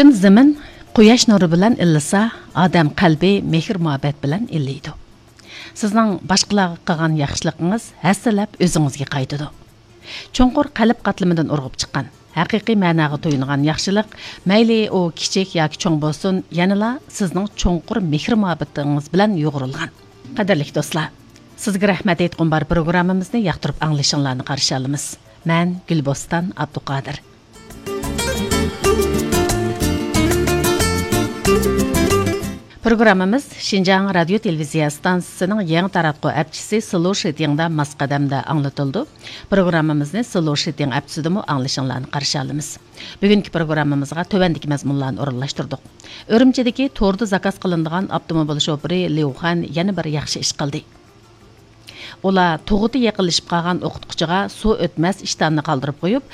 Бүтін зімін quyosh nuri bilan illisa, odam qalbi mehr-muhabbat bilan illaydi. Sizning boshqalarga qilgan yaxshiligingiz hasalab o'zingizga qaytadi. Cho'nqur qalb qatlimidan urg'ib chiqqan, haqiqiy ma'noga to'yingan yaxshilik, mayli u kichik yoki cho'ng bo'lsin, yanala sizning cho'nqur mehr-muhabbatingiz bilan yo'g'rilgan. Qadrli do'stlar, sizga rahmat aytgan bar programmamizni yoqtirib anglashinglarni qarshi olamiz. Men Gulboston Abduqodir. Programmamiz Şinjan Radio Televiziya stansiyasining yangi taratqu apchisi Slow Shitingda masqadamda anglatildi. Programmamizni Slow Shiting apchisidami anglashinglarni qarshi olamiz. Bugungi programmamizga tövandagi mazmunlarni o'rinlashtirdik. Urumchidagi to'rda zakaz qilinadigan avtomobil shoferi Leuxan yana bir yaxshi ish qildi. Ular tug'uti yaqinlashib qolgan o'qituvchiga suv o'tmas ishtanni qoldirib qo'yib,